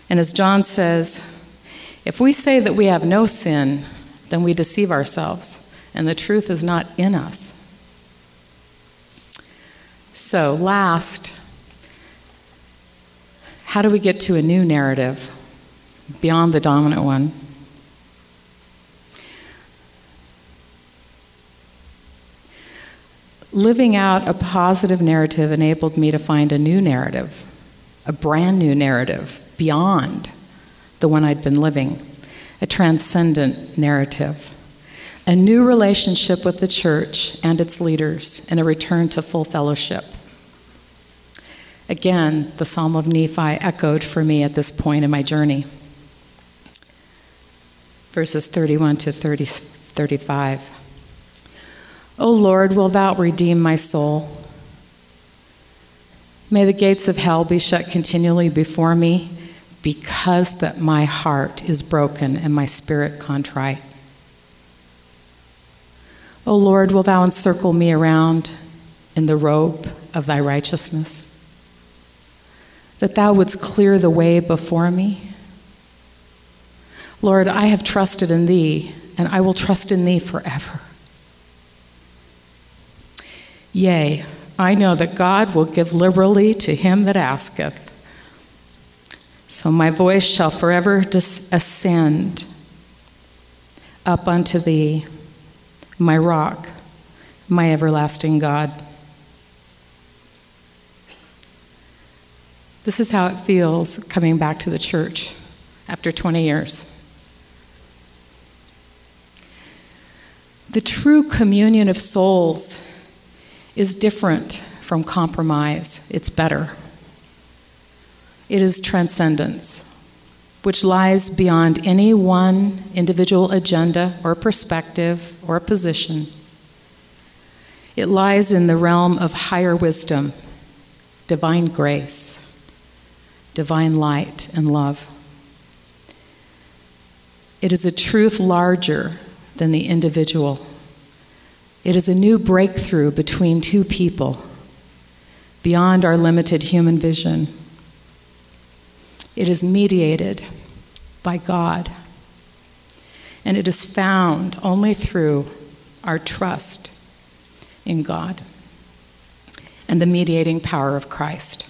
And as John says, if we say that we have no sin, then we deceive ourselves, and the truth is not in us. So last, how do we get to a new narrative beyond the dominant one? Living out a positive narrative enabled me to find a new narrative, a brand new narrative beyond the one I'd been living, a transcendent narrative, a new relationship with the church and its leaders, and a return to full fellowship. Again, the Psalm of Nephi echoed for me at this point in my journey. Verses 31 to 35. O Lord, wilt thou redeem my soul? May the gates of hell be shut continually before me, because that my heart is broken and my spirit contrite. O Lord, wilt thou encircle me around in the robe of thy righteousness, that thou wouldst clear the way before me? Lord, I have trusted in thee, and I will trust in thee forever. Yea, I know that God will give liberally to him that asketh. So my voice shall forever ascend up unto thee, my rock, my everlasting God. This is how it feels coming back to the church after 20 years. The true communion of souls is different from compromise. It's better. It is transcendence, which lies beyond any one individual agenda or perspective or position. It lies in the realm of higher wisdom, divine grace, divine light and love. It is a truth larger than the individual. It is a new breakthrough between two people, beyond our limited human vision. It is mediated by God, and it is found only through our trust in God and the mediating power of Christ.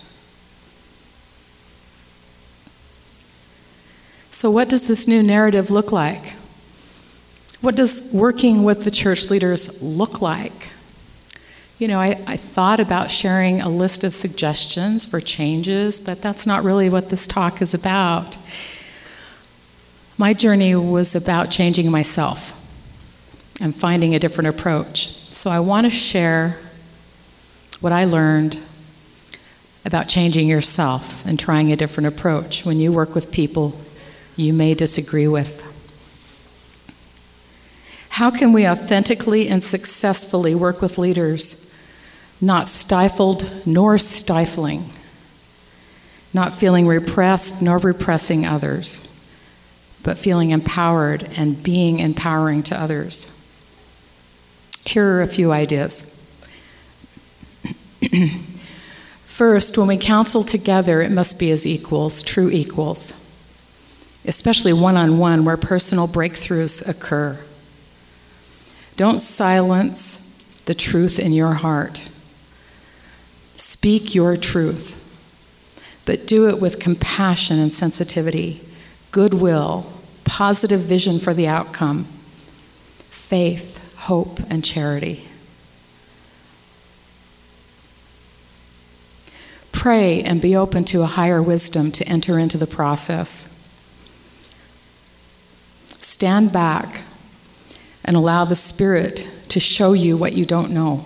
So what does this new narrative look like? What does working with the church leaders look like? You know, I thought about sharing a list of suggestions for changes, but that's not really what this talk is about. My journey was about changing myself and finding a different approach. So I want to share what I learned about changing yourself and trying a different approach when you work with people you may disagree with. How can we authentically and successfully work with leaders, not stifled nor stifling, not feeling repressed nor repressing others, but feeling empowered and being empowering to others? Here are a few ideas. First, when we counsel together, it must be as equals, true equals, especially one-on-one where personal breakthroughs occur. Don't silence the truth in your heart. Speak your truth, but do it with compassion and sensitivity, goodwill, positive vision for the outcome, faith, hope, and charity. Pray and be open to a higher wisdom to enter into the process. Stand back and allow the Spirit to show you what you don't know.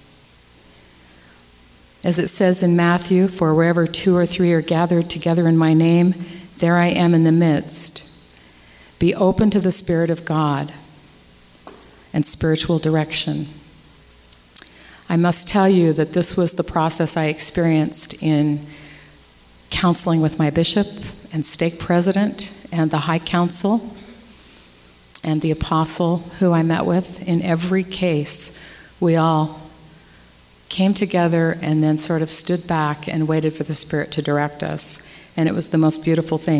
As it says in Matthew, for wherever 2 or 3 are gathered together in my name, there I am in the midst. Be open to the Spirit of God and spiritual direction. I must tell you that this was the process I experienced in counseling with my bishop and stake president and the high council and the apostle who I met with. In every case, we all came together and then sort of stood back and waited for the Spirit to direct us. And it was the most beautiful thing.